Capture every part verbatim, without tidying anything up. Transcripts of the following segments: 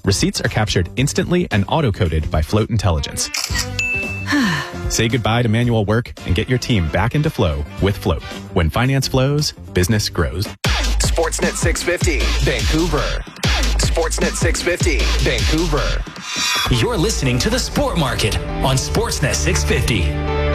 Receipts are captured instantly and auto-coded by Float Intelligence. Say goodbye to manual work and get your team back into flow with Float. When finance flows, business grows. Sportsnet six fifty, Vancouver. Sportsnet six fifty, Vancouver. You're listening to The Sport Market on Sportsnet six fifty.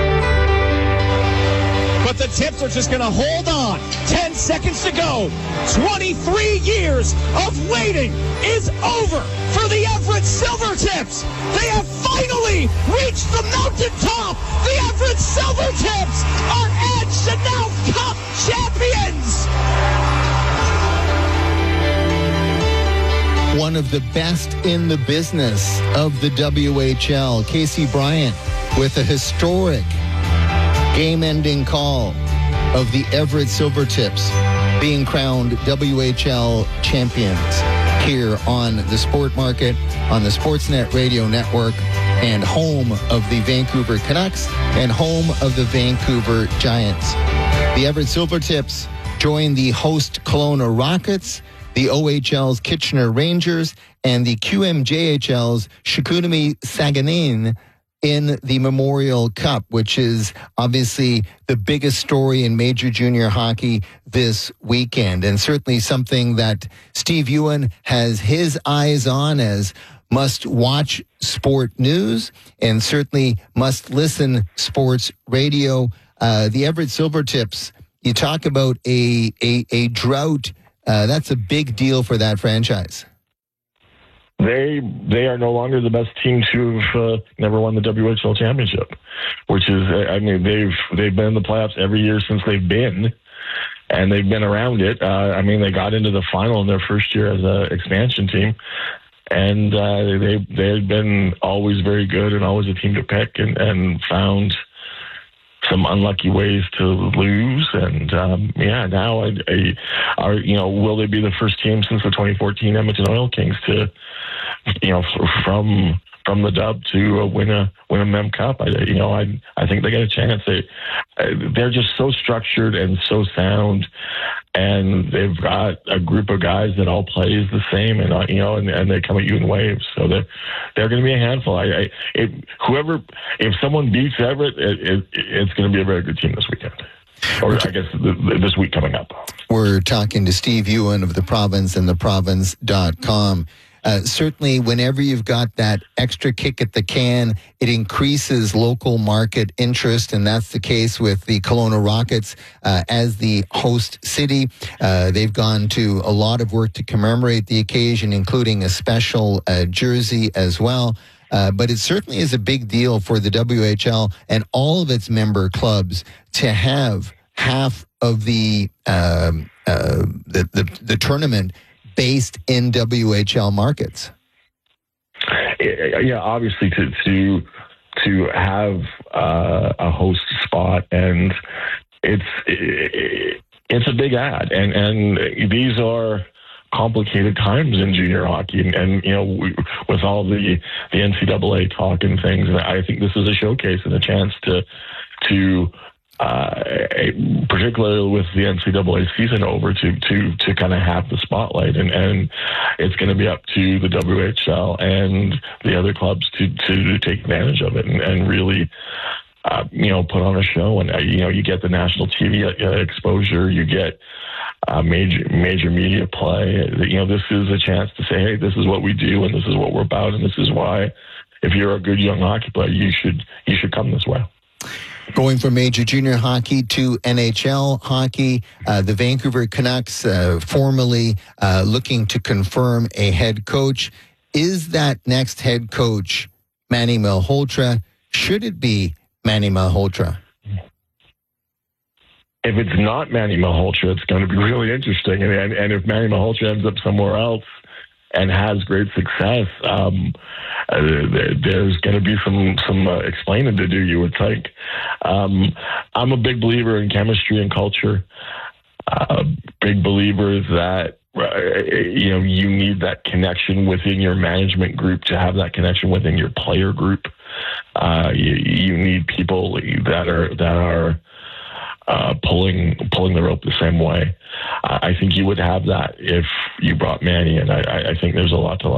But the Tips are just going to hold on. Ten seconds to go. twenty-three years of waiting is over for the Everett Silver Tips. They have finally reached the mountaintop. The Everett Silver Tips are Ed Chanel Cup champions. One of the best in the business of the W H L, Casey Bryant, with a historic game-ending call of the Everett Silver Tips being crowned W H L champions here on the Sport Market, on the Sportsnet Radio Network, and home of the Vancouver Canucks and home of the Vancouver Giants. The Everett Silver Tips join the host Kelowna Rockets, the O H L's Kitchener Rangers, and the Q M J H L's Chicoutimi Saganin in the Memorial Cup, which is obviously the biggest story in major junior hockey this weekend, and certainly something that Steve Ewan has his eyes on as must-watch sport news and certainly must-listen sports radio. Uh, the Everett Silver Tips, you talk about a, a, a drought. Uh, that's a big deal for that franchise. They they are no longer the best team to have uh, never won the W H L championship, which is, I mean, they've they've been in the playoffs every year since they've been, and they've been around it. Uh, I mean, they got into the final in their first year as an expansion team, and uh, they they've been always very good and always a team to pick, and, and found some unlucky ways to lose. And um, yeah, now I, I, are you know, will they be the first team since the twenty fourteen Edmonton Oil Kings to, you know, from from the dub to uh, win a win a Mem Cup? I, you know, I I think they got a chance. They they're just so structured and so sound, and they've got a group of guys that all plays the same, and uh, you know, and, and they come at you in waves. So they're they're going to be a handful. I, I if, whoever if someone beats Everett, it, it, it's going to be a very good team this weekend. Or I guess this week coming up. We're talking to Steve Ewan of The Province and the province dot com. Uh, certainly, whenever you've got that extra kick at the can, it increases local market interest, and that's the case with the Kelowna Rockets uh, as the host city. Uh, they've gone to a lot of work to commemorate the occasion, including a special uh, jersey as well. Uh, but it certainly is a big deal for the W H L and all of its member clubs to have half of the um, uh, the, the the tournament based in W H L markets. Yeah, obviously to to to have uh, a host spot, and it's it, it's a big ad, and and these are complicated times in junior hockey, and, and you know, we, with all the the N C double A talk and things, and I think this is a showcase and a chance to to uh, particularly with the N C double A season over, to to to kind of have the spotlight, and and it's going to be up to the W H L and the other clubs to to take advantage of it, and, and really uh, you know, put on a show. And uh, you know, you get the national T V uh, exposure, you get Uh, major major media play. You know, this is a chance to say, hey, this is what we do, and this is what we're about, and this is why, if you're a good young hockey player, you should you should come this way. Going from major junior hockey to N H L hockey, uh, the Vancouver Canucks uh, formally uh, looking to confirm a head coach. Is that next head coach Manny Malhotra? Should it be Manny Malhotra? If it's not Manny Malhotra, it's going to be really interesting. And, and, and if Manny Malhotra ends up somewhere else and has great success, um, uh, there, there's going to be some some uh, explaining to do, you would think. Um, I'm a big believer in chemistry and culture. Uh, big believer that uh, you know, you need that connection within your management group to have that connection within your player group. Uh, you, you need people that are that are. Uh, pulling pulling the rope the same way. Uh, I think you would have that if you brought Manny, and I, I think there's a lot to like.